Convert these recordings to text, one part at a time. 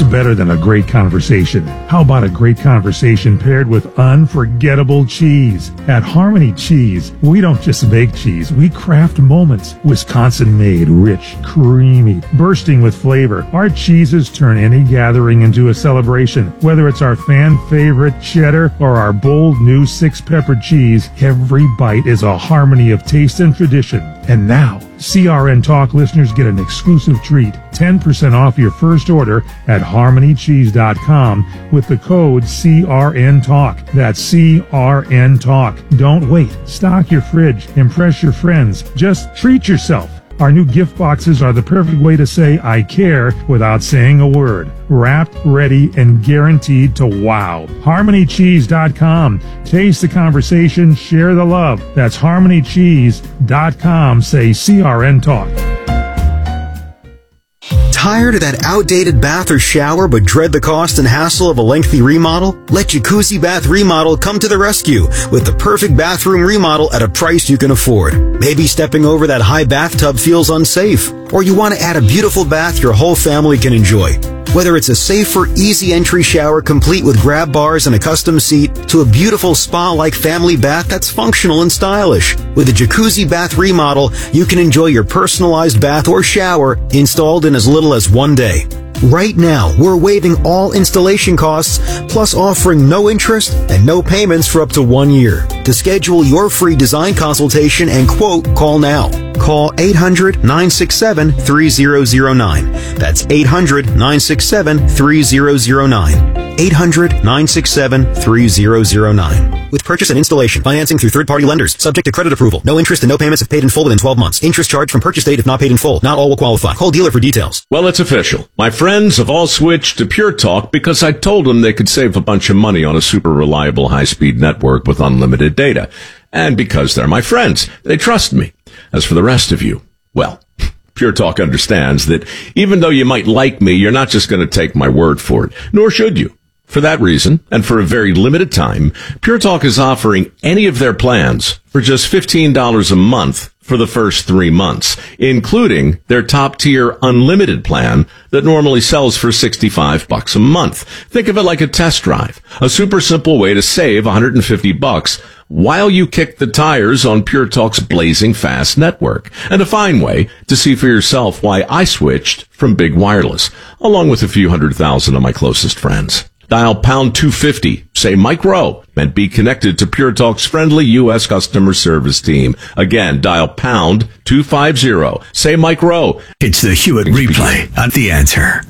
What's better than a great conversation? How about a great conversation paired with unforgettable cheese? At Harmony Cheese, we don't just make cheese, we craft moments. Wisconsin-made, rich, creamy, bursting with flavor. Our cheeses turn any gathering into a celebration. Whether it's our fan-favorite cheddar or our bold new 6-pepper cheese, every bite is a harmony of taste and tradition. And now, CRN Talk listeners get an exclusive treat, 10% off your first order at harmonycheese.com with the code CRN Talk. That's CRN Talk. Don't wait. Stock your fridge. Impress your friends. Just treat yourself. Our new gift boxes are the perfect way to say I care without saying a word. Wrapped, ready, and guaranteed to wow. HarmonyCheese.com. Taste the conversation, share the love. That's HarmonyCheese.com. Say CRN Talk. Tired of that outdated bath or shower but dread the cost and hassle of a lengthy remodel? Let Jacuzzi Bath Remodel come to the rescue with the perfect bathroom remodel at a price you can afford. Maybe stepping over that high bathtub feels unsafe, or you want to add a beautiful bath your whole family can enjoy. Whether it's a safer, easy entry shower complete with grab bars and a custom seat to a beautiful spa-like family bath that's functional and stylish. With a Jacuzzi Bath Remodel, you can enjoy your personalized bath or shower installed in as little as 1 day. Right now, we're waiving all installation costs, plus offering no interest and no payments for up to 1 year. To schedule your free design consultation and quote, call now. Call 800-967-3009. That's 800-967-3009. 800-967-3009. With purchase and installation, financing through third-party lenders, subject to credit approval. No interest and no payments if paid in full within 12 months. Interest charged from purchase date if not paid in full. Not all will qualify. Call dealer for details. Well, it's official. My friends have all switched to Pure Talk because I told them they could save a bunch of money on a super reliable high-speed network with unlimited data. And because they're my friends, they trust me. As for the rest of you, well, Pure Talk understands that even though you might like me, you're not just going to take my word for it, nor should you. For that reason, and for a very limited time, Pure Talk is offering any of their plans for just $15 a month for the first 3 months, including their top-tier unlimited plan that normally sells for $65 a month. Think of it like a test drive, a super simple way to save $150 while you kick the tires on Pure Talk's blazing fast network, and a fine way to see for yourself why I switched from Big Wireless, along with a few 100,000 of my closest friends. Dial pound 250, say Mike Rowe, and be connected to Pure Talk's friendly U.S. customer service team. Again, dial pound 250, say Mike Rowe. It's the Hewitt Replay at The Answer.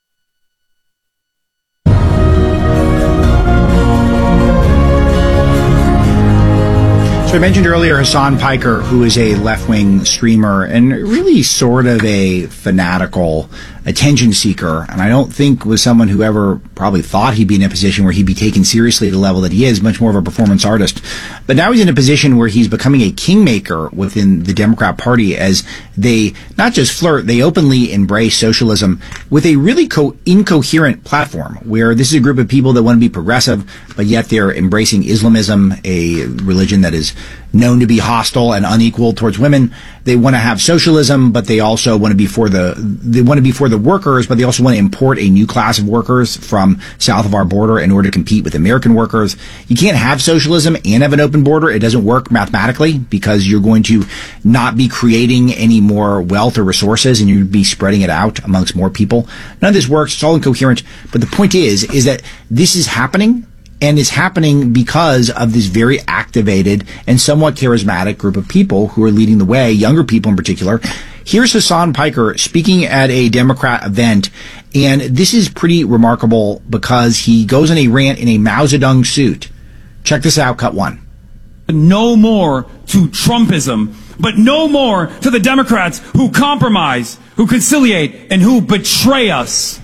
So I mentioned earlier Hassan Piker, who is a left-wing streamer and really sort of a fanatical attention seeker, and I don't think was someone who ever probably thought he'd be in a position where he'd be taken seriously at the level that he is, much more of a performance artist. But now he's in a position where he's becoming a kingmaker within the Democrat Party as they not just flirt, they openly embrace socialism with a really incoherent platform, where this is a group of people that want to be progressive, but yet they're embracing Islamism, a religion that is known to be hostile and unequal towards women. They want to have socialism, but they also want to be for the workers, but they also want to import a new class of workers from south of our border in order to compete with American workers. You can't have socialism and have an open border. It doesn't work mathematically because you're going to not be creating any more wealth or resources, and you'd be spreading it out amongst more people. None of this works. It's all incoherent. But the point is that this is happening. And it's happening because of this very activated and somewhat charismatic group of people who are leading the way, younger people in particular. Here's Hassan Piker speaking at a Democrat event, and this is pretty remarkable because he goes on a rant in a Mao Zedong suit. Check this out, cut one. No more to Trumpism, but no more to the Democrats who compromise, who conciliate, and who betray us.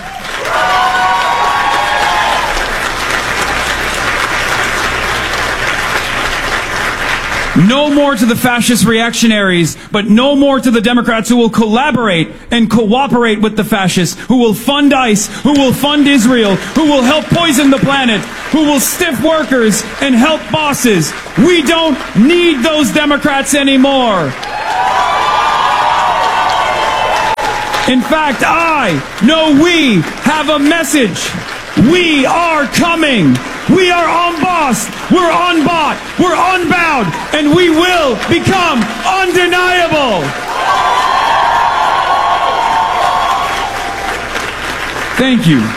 No more to the fascist reactionaries, but no more to the Democrats who will collaborate and cooperate with the fascists, who will fund ICE, who will fund Israel, who will help poison the planet, who will stiff workers and help bosses. We don't need those Democrats anymore. In fact, we have a message. We are coming. We are unbossed. We're unbought. We're unbowed. And we will become undeniable. Thank you.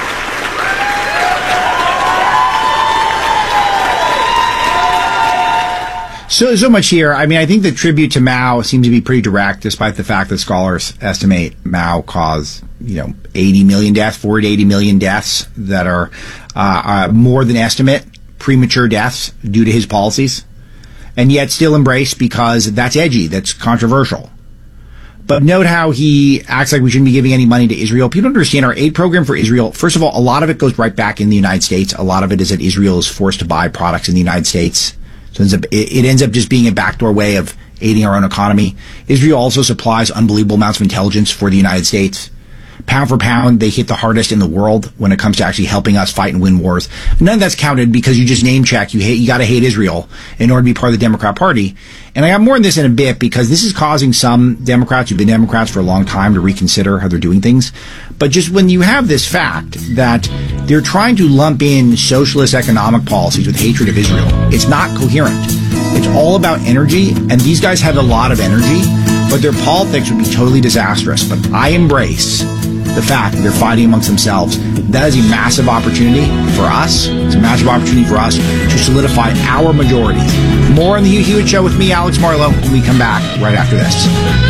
So much here. I mean, I think the tribute to Mao seems to be pretty direct, despite the fact that scholars estimate Mao caused, 80 million deaths, 40 to 80 million deaths that are more than estimate, premature deaths due to his policies, and yet still embraced because that's edgy, that's controversial. But note how he acts like we shouldn't be giving any money to Israel. People don't understand our aid program for Israel. First of all, a lot of it goes right back in the United States. A lot of it is that Israel is forced to buy products in the United States. So it ends up just being a backdoor way of aiding our own economy. Israel also supplies unbelievable amounts of intelligence for the United States. Pound for pound, they hit the hardest in the world when it comes to actually helping us fight and win wars. None of that's counted because you just name check. You got to hate Israel in order to be part of the Democrat Party. And I got more on this in a bit because this is causing some Democrats who've been Democrats for a long time to reconsider how they're doing things. But just when you have this fact that they're trying to lump in socialist economic policies with hatred of Israel, it's not coherent. It's all about energy, and these guys have a lot of energy, but their politics would be totally disastrous. But I embrace the fact that they're fighting amongst themselves. That is a massive opportunity for us. It's a massive opportunity for us to solidify our majority. More on the Hugh Hewitt Show with me, Alex Marlow, when we come back right after this.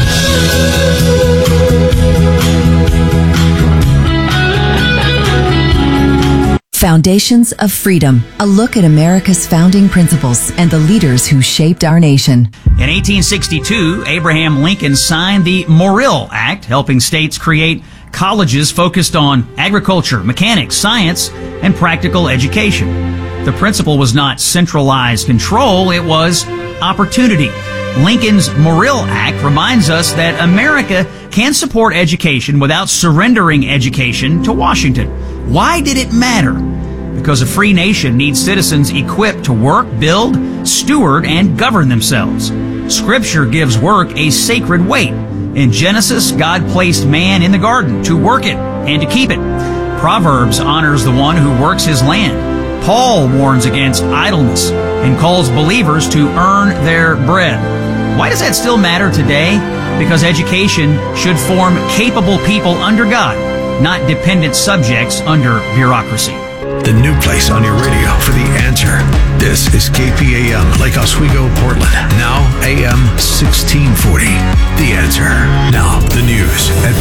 Foundations of Freedom, a look at America's founding principles and the leaders who shaped our nation. In 1862, Abraham Lincoln signed the Morrill Act, helping states create colleges focused on agriculture, mechanics, science, and practical education. The principle was not centralized control, it was opportunity. Lincoln's Morrill Act reminds us that America can support education without surrendering education to Washington. Why did it matter? Because a free nation needs citizens equipped to work, build, steward, and govern themselves. Scripture gives work a sacred weight. In Genesis, God placed man in the garden to work it and to keep it. Proverbs honors the one who works his land. Paul warns against idleness and calls believers to earn their bread. Why does that still matter today? Because education should form capable people under God, not dependent subjects under bureaucracy. The new place on your radio for The Answer. This is KPAM, Lake Oswego, Portland. Now AM 1640. The Answer. Now the news at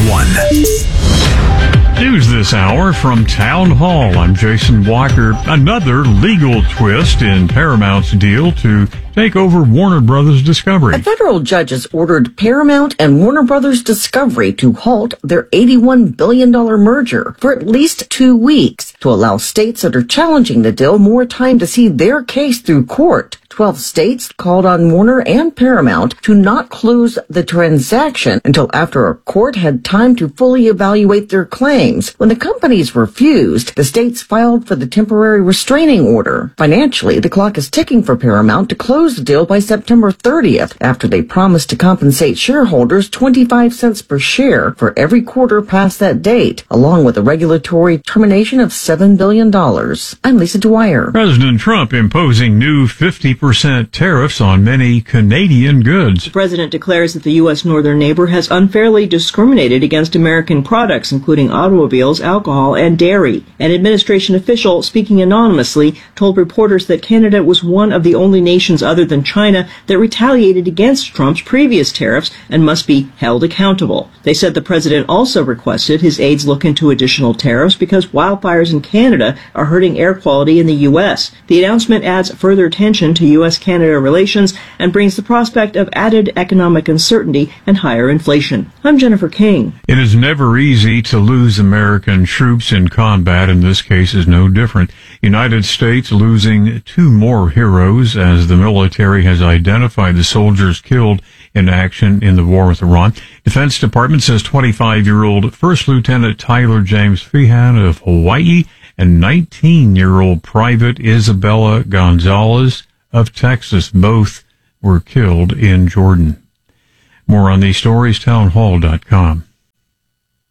1. News this hour from Town Hall. I'm Jason Walker. Another legal twist in Paramount's deal to take over Warner Brothers Discovery. A federal judge has ordered Paramount and Warner Brothers Discovery to halt their $81 billion merger for at least 2 weeks to allow states that are challenging the deal more time to see their case through court. 12 states called on Warner and Paramount to not close the transaction until after a court had time to fully evaluate their claims. When the companies refused, the states filed for the temporary restraining order. Financially, the clock is ticking for Paramount to close the deal by September 30th, after they promised to compensate shareholders 25 cents per share for every quarter past that date, along with a regulatory termination of $7 billion. I'm Lisa Dwyer. President Trump imposing new 50% tariffs on many Canadian goods. The president declares that the U.S. northern neighbor has unfairly discriminated against American products, including automobiles, alcohol, and dairy. An administration official, speaking anonymously, told reporters that Canada was one of the only nations other than China that retaliated against Trump's previous tariffs and must be held accountable. They said the president also requested his aides look into additional tariffs because wildfires in Canada are hurting air quality in the U.S. The announcement adds further tension to U.S.-Canada relations and brings the prospect of added economic uncertainty and higher inflation. I'm Jennifer King. It is never easy to lose American troops in combat, and this case is no different. United States losing 2 more heroes as the military has identified the soldiers killed in action in the war with Iran. Defense Department says 25-year-old First Lieutenant Tyler James Feehan of Hawaii and 19-year-old Private Isabella Gonzalez of Texas. Both were killed in Jordan. More on these stories, townhall.com.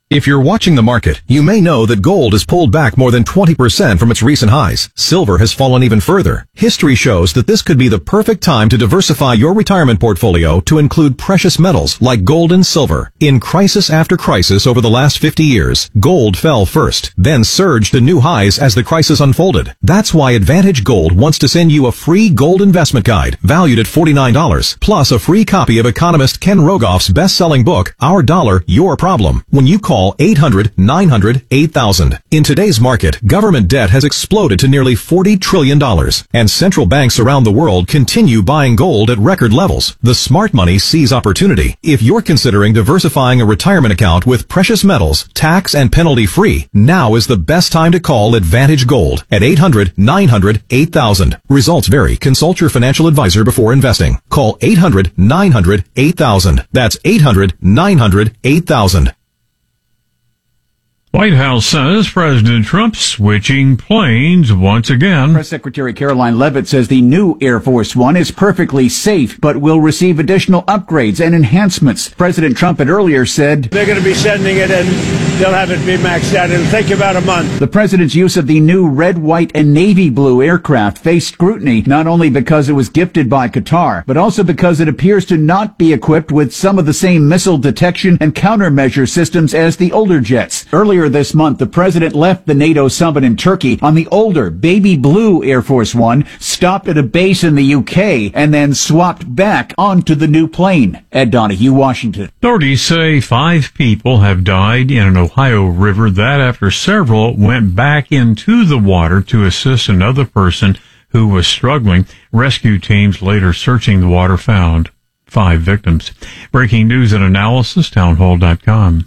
If you're watching the market, you may know that gold has pulled back more than 20% from its recent highs. Silver has fallen even further. History shows that this could be the perfect time to diversify your retirement portfolio to include precious metals like gold and silver. In crisis after crisis over the last 50 years, gold fell first, then surged to new highs as the crisis unfolded. That's why Advantage Gold wants to send you a free gold investment guide valued at $49, plus a free copy of economist Ken Rogoff's best-selling book, Our Dollar, Your Problem, when you call 800-900-8000. In today's market, government debt has exploded to nearly $40 trillion, and central banks around the world continue buying gold at record levels. The smart money sees opportunity. If you're considering diversifying a retirement account with precious metals, tax and penalty free, now is the best time to call Advantage Gold at 800-900-8000. Results vary. Consult your financial advisor before investing. Call 800-900-8000. That's 800-900-8000. White House says President Trump switching planes once again. Press Secretary Caroline Leavitt says the new Air Force One is perfectly safe, but will receive additional upgrades and enhancements. President Trump had earlier said they're going to be sending it and they'll have it be maxed out. It'll take about a month. The president's use of the new red, white, and navy blue aircraft faced scrutiny, not only because it was gifted by Qatar, but also because it appears to not be equipped with some of the same missile detection and countermeasure systems as the older jets. Earlier this month, the president left the NATO summit in Turkey on the older baby blue Air Force One, stopped at a base in the UK, and then swapped back onto the new plane. Ed Donahue, Washington. Authorities say 5 people have died in an Ohio river. That after several went back into the water to assist another person who was struggling. Rescue teams later searching the water found 5 victims. Breaking news and analysis, townhall.com.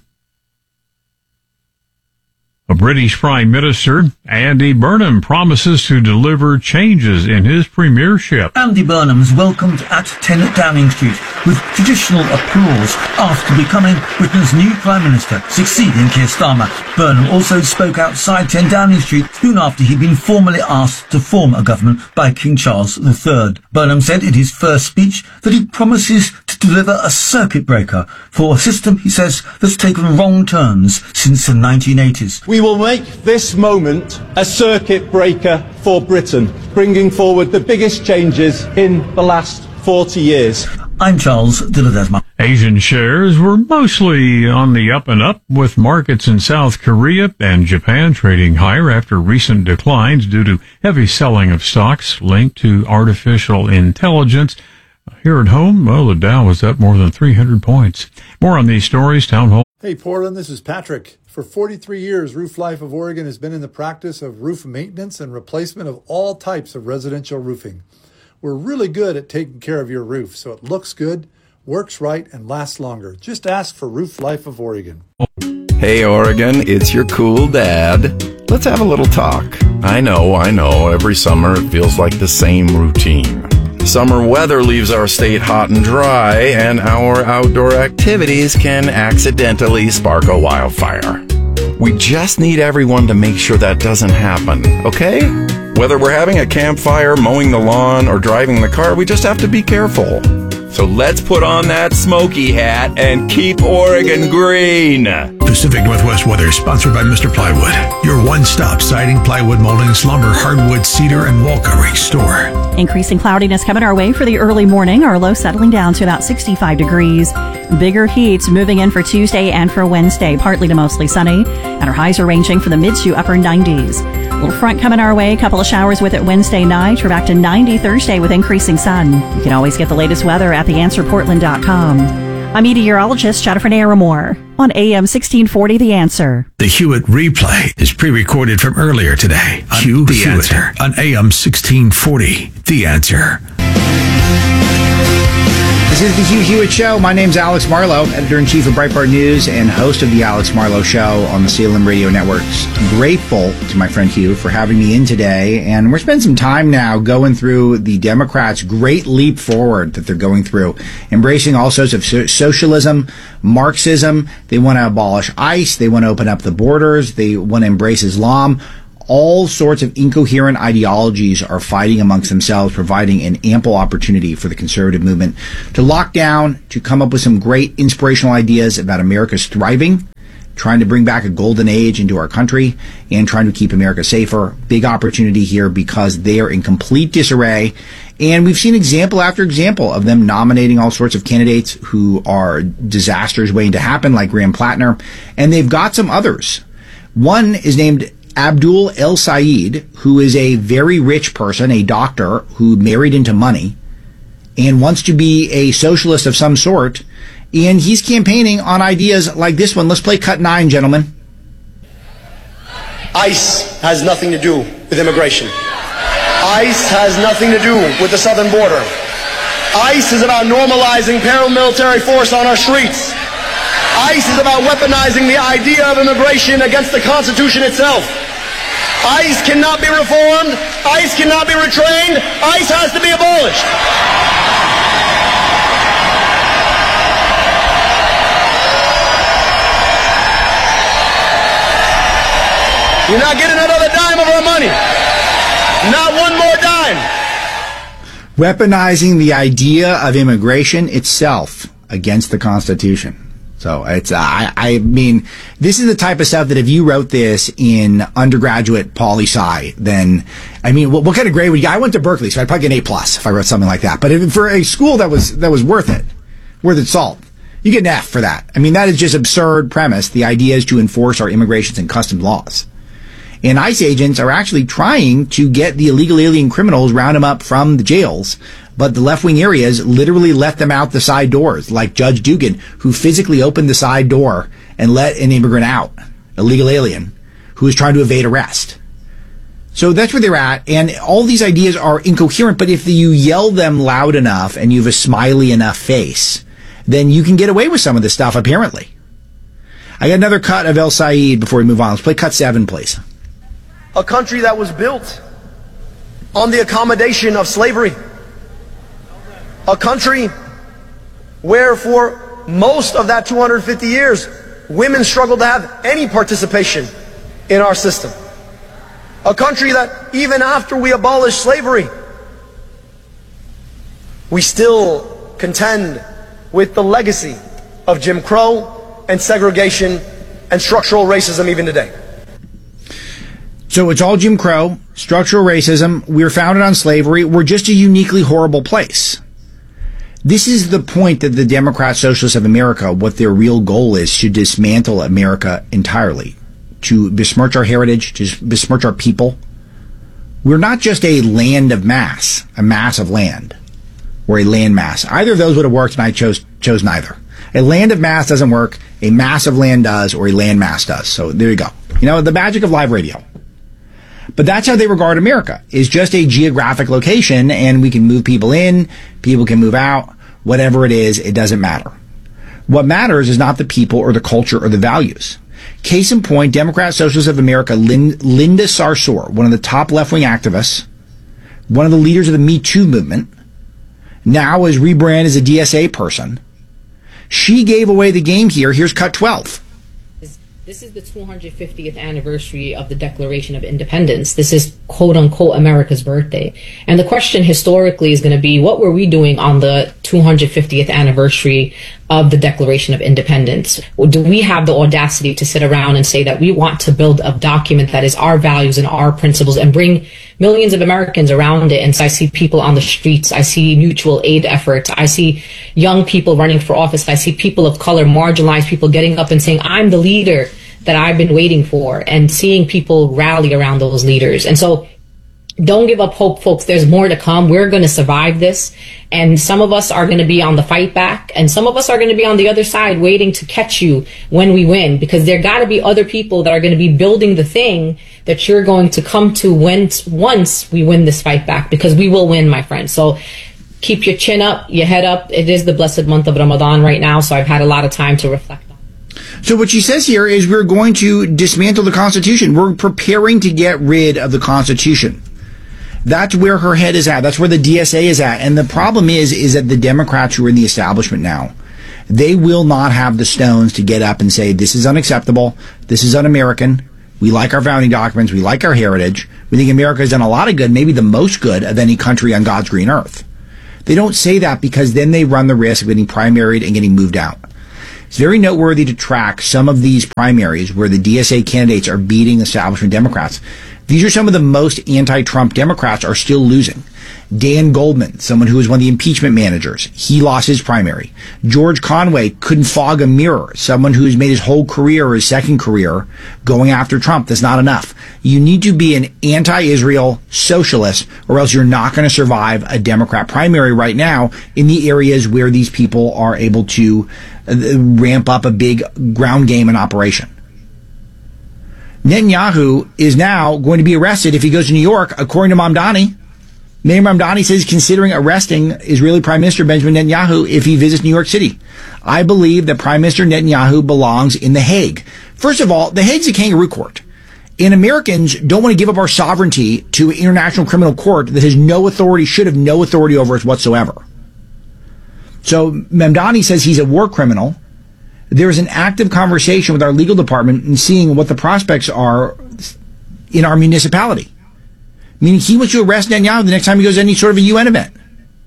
A British Prime Minister, Andy Burnham, promises to deliver changes in his premiership. Andy Burnham's welcomed at 10 Downing Street with traditional applause after becoming Britain's new Prime Minister, succeeding Keir Starmer. Burnham also spoke outside 10 Downing Street soon after he'd been formally asked to form a government by King Charles III. Burnham said in his first speech that he promises to deliver a circuit breaker for a system, he says, that's taken wrong turns since the 1980s. We will make this moment a circuit breaker for Britain, bringing forward the biggest changes in the last 40 years. I'm Charles Dilladesma. Asian shares were mostly on the up and up, with markets in South Korea and Japan trading higher after recent declines due to heavy selling of stocks linked to artificial intelligence. Here at home, well, the Dow was up more than 300 points. More on these stories, Town Hall. Hey, Portland, this is Patrick. For 43 years, Roof Life of Oregon has been in the practice of roof maintenance and replacement of all types of residential roofing. We're really good at taking care of your roof, so it looks good, works right, and lasts longer. Just ask for Roof Life of Oregon. Hey, Oregon, it's your cool dad. Let's have a little talk. I know, every summer it feels like the same routine. Summer weather leaves our state hot and dry, and our outdoor activities can accidentally spark a wildfire. We just need everyone to make sure that doesn't happen, okay? Whether we're having a campfire, mowing the lawn, or driving the car, we just have to be careful. So let's put on that smoky hat and keep Oregon green. Pacific Northwest weather sponsored by Mr. Plywood, your one-stop siding, plywood, moldings, lumber, hardwood, cedar, and wall covering store. Increasing cloudiness coming our way for the early morning. Our low settling down to about 65 degrees. Bigger heat moving in for Tuesday and for Wednesday, partly to mostly sunny. And our highs are ranging from the mid to upper 90s. A little front coming our way. A couple of showers with it Wednesday night. We're back to 90 Thursday with increasing sun. You can always get the latest weather at theanswerportland.com. I'm meteorologist Jennifer Naramore on AM 1640 The Answer. The Hewitt replay is pre-recorded from earlier today on Hugh The Hewitt Answer on AM 1640 The Answer. This is the Hugh Hewitt Show. My name's Alex Marlowe, editor-in-chief of Breitbart News and host of the Alex Marlowe Show on the Salem Radio Networks. Grateful to my friend Hugh for having me in today, and we're spending some time now going through the Democrats' great leap forward that they're going through, embracing all sorts of socialism, Marxism. They want to abolish ICE. They want to open up the borders. They want to embrace Islam. All sorts of incoherent ideologies are fighting amongst themselves, providing an ample opportunity for the conservative movement to lock down, to come up with some great inspirational ideas about America's thriving, trying to bring back a golden age into our country and trying to keep America safer. Big opportunity here because they are in complete disarray. And we've seen example after example of them nominating all sorts of candidates who are disasters waiting to happen, like Graham Plattner. And they've got some others. One is named Abdul El Sayed, who is a very rich person, a doctor who married into money and wants to be a socialist of some sort. And he's campaigning on ideas like this one. Let's play cut 9, gentlemen. ICE has nothing to do with immigration. ICE has nothing to do with the southern border. ICE is about normalizing paramilitary force on our streets. ICE is about weaponizing the idea of immigration against the Constitution itself. ICE cannot be reformed. ICE cannot be retrained. ICE has to be abolished. You're not getting another dime of our money. Not one more dime. Weaponizing the idea of immigration itself against the Constitution. So it's, I mean, this is the type of stuff that if you wrote this in undergraduate poli-sci, then, I mean, what kind of grade would you get? I went to Berkeley, so I'd probably get an A+ if I wrote something like that. But for a school that was worth its salt, you get an F for that. I mean, that is just absurd premise. The idea is to enforce our immigration and customs laws. And ICE agents are actually trying to get the illegal alien criminals, round them up from the jails. But the left-wing areas literally let them out the side doors, like Judge Dugan, who physically opened the side door and let an immigrant out, illegal alien, who was trying to evade arrest. So that's where they're at. And all these ideas are incoherent. But if you yell them loud enough and you have a smiley enough face, then you can get away with some of this stuff, apparently. I got another cut of El Sayed before we move on. Let's play cut 7, please. A country that was built on the accommodation of slavery. A country where for most of that 250 years, women struggled to have any participation in our system. A country that even after we abolished slavery, we still contend with the legacy of Jim Crow and segregation and structural racism even today. So it's all Jim Crow, structural racism. We're founded on slavery. We're just a uniquely horrible place. This is the point that the Democrat Socialists of America, what their real goal is, to dismantle America entirely, to besmirch our heritage, to besmirch our people. We're not just a land of mass, a mass of land, or a land mass. Either of those would have worked, and I chose neither. A land of mass doesn't work, a mass of land does, or a land mass does. So there you go. You know, the magic of live radio. But that's how they regard America, is just a geographic location, and we can move people in, people can move out, whatever it is, it doesn't matter. What matters is not the people or the culture or the values. Case in point, Democrat Socialists of America, Linda Sarsour, one of the top left-wing activists, one of the leaders of the Me Too movement, now is rebranded as a DSA person. She gave away the game here. Here's cut 12. This is the 250th anniversary of the Declaration of Independence. This is quote-unquote America's birthday. And the question historically is going to be, what were we doing on the 250th anniversary of the Declaration of Independence? Do we have the audacity to sit around and say that we want to build a document that is our values and our principles and bring millions of Americans around it? And so I see people on the streets. I see mutual aid efforts. I see young people running for office. I see people of color, marginalized people getting up and saying, I'm the leader that I've been waiting for, and seeing people rally around those leaders. And so don't give up hope, folks. There's more to come. We're going to survive this. And some of us are going to be on the fight back, and some of us are going to be on the other side waiting to catch you when we win, because there got to be other people that are going to be building the thing that you're going to come to once we win this fight back, because we will win, my friend. So keep your chin up, your head up. It is the blessed month of Ramadan right now, so I've had a lot of time to reflect. So what she says here is we're going to dismantle the Constitution. We're preparing to get rid of the Constitution. That's where her head is at. That's where the DSA is at. And the problem is that the Democrats who are in the establishment now, they will not have the stones to get up and say, this is unacceptable. This is un-American. We like our founding documents. We like our heritage. We think America has done a lot of good, maybe the most good of any country on God's green earth. They don't say that because then they run the risk of getting primaried and getting moved out. It's very noteworthy to track some of these primaries where the DSA candidates are beating establishment Democrats. These are some of the most anti-Trump Democrats are still losing. Dan Goldman, someone who was one of the impeachment managers, he lost his primary. George Conway couldn't fog a mirror, someone who's made his whole career or his second career going after Trump. That's not enough. You need to be an anti-Israel socialist, or else you're not going to survive a Democrat primary right now in the areas where these people are able to ramp up a big ground game and operation. Netanyahu is now going to be arrested if he goes to New York, according to Mamdani. Mayor Mamdani says he's considering arresting Israeli Prime Minister Benjamin Netanyahu if he visits New York City. I believe that Prime Minister Netanyahu belongs in The Hague. First of all, The Hague's a kangaroo court. And Americans don't want to give up our sovereignty to an international criminal court that has no authority, should have no authority over us whatsoever. So Mamdani says he's a war criminal. There is an active conversation with our legal department and seeing what the prospects are in our municipality. Meaning he wants to arrest Netanyahu the next time he goes to any sort of a UN event.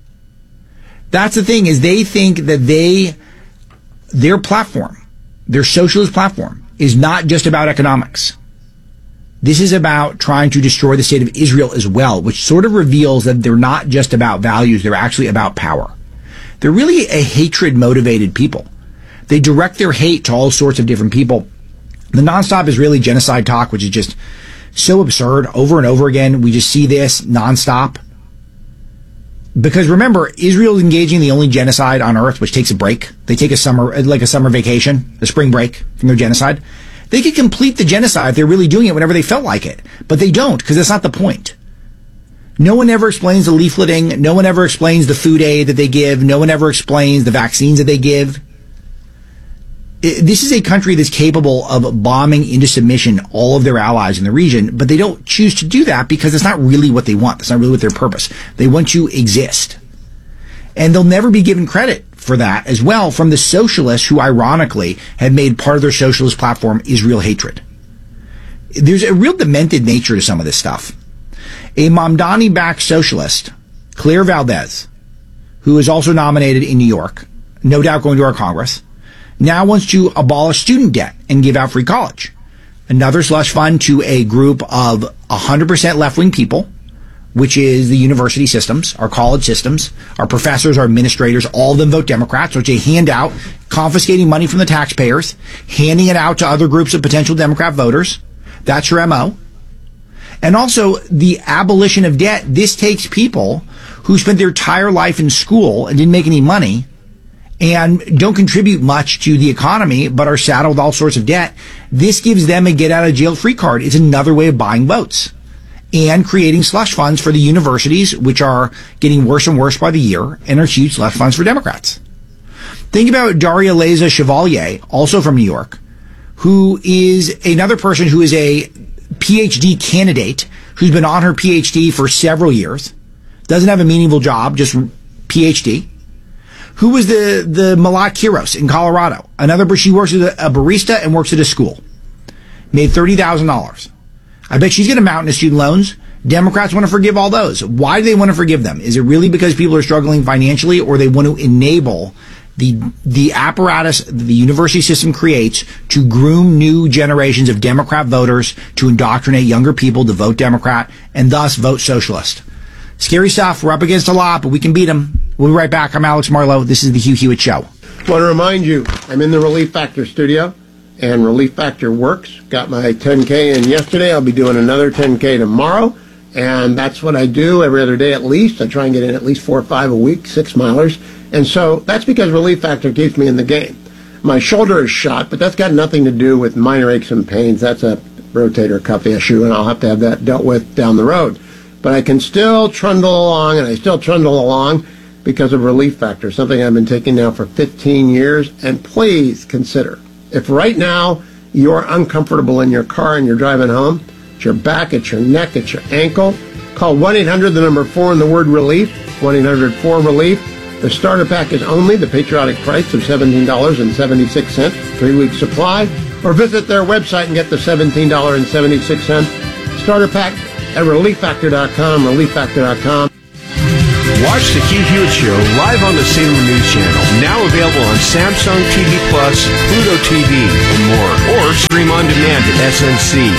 That's the thing, is they think that their platform, their socialist platform, is not just about economics. This is about trying to destroy the state of Israel as well, which sort of reveals that they're not just about values, they're actually about power. They're really a hatred-motivated people. They direct their hate to all sorts of different people. The nonstop Israeli genocide talk, which is just so absurd over and over again. We just see this nonstop. Because remember, Israel is engaging in the only genocide on earth which takes a break. They take a summer vacation, a spring break from their genocide. They could complete the genocide if they're really doing it whenever they felt like it. But they don't, because that's not the point. No one ever explains the leafleting. No one ever explains the food aid that they give. No one ever explains the vaccines that they give. This is a country that's capable of bombing into submission all of their allies in the region, but they don't choose to do that because it's not really what they want. That's not really what their purpose. They want to exist. And they'll never be given credit for that as well from the socialists who ironically have made part of their socialist platform Israel hatred. There's a real demented nature to some of this stuff. A Mamdani-backed socialist, Claire Valdez, who is also nominated in New York, no doubt going to our Congress, now wants to abolish student debt and give out free college. Another slush fund to a group of 100% left-wing people, which is the university systems, our college systems, our professors, our administrators, all of them vote Democrats, which they hand out, confiscating money from the taxpayers, handing it out to other groups of potential Democrat voters. That's your MO. And also the abolition of debt. This takes people who spent their entire life in school and didn't make any money and don't contribute much to the economy, but are saddled with all sorts of debt. This gives them a get-out-of-jail-free card. It's another way of buying votes and creating slush funds for the universities, which are getting worse and worse by the year, and are huge slush funds for Democrats. Think about Daria Leza Chevalier, also from New York, who is another person who is a PhD candidate who's been on her PhD for several years, doesn't have a meaningful job, just PhD, who was the Malat Kiros in Colorado. She works as a barista and works at a school. Made $30,000. I bet she's going to mountain student loans. Democrats want to forgive all those. Why do they want to forgive them? Is it really because people are struggling financially, or they want to enable the apparatus the university system creates to groom new generations of Democrat voters to indoctrinate younger people to vote Democrat and thus vote socialist? Scary stuff. We're up against a lot, but we can beat them. We'll be right back. I'm Alex Marlow. This is the Hugh Hewitt Show. I want to remind you, I'm in the Relief Factor studio, and Relief Factor works. Got my 10K in yesterday. I'll be doing another 10K tomorrow, and that's what I do every other day at least. I try and get in at least 4 or 5 a week, 6 milers. And so that's because Relief Factor keeps me in the game. My shoulder is shot, but that's got nothing to do with minor aches and pains. That's a rotator cuff issue, and I'll have to have that dealt with down the road. But I can still trundle along, and I still trundle along because of Relief Factor, something I've been taking now for 15 years. And please consider, if right now you're uncomfortable in your car and you're driving home, it's your back, it's your neck, it's your ankle, call 1-800, the number 4 and the word relief, 1-800-4-RELIEF. The starter pack is only the patriotic price of $17.76, 3-week supply, or visit their website and get the $17.76 starter pack at ReliefFactor.com, ReliefFactor.com. Why Watch the Hugh Hewitt Show live on the Salem News Channel. Now available on Samsung TV Plus, Pluto TV, and more. Or stream on demand at SNC.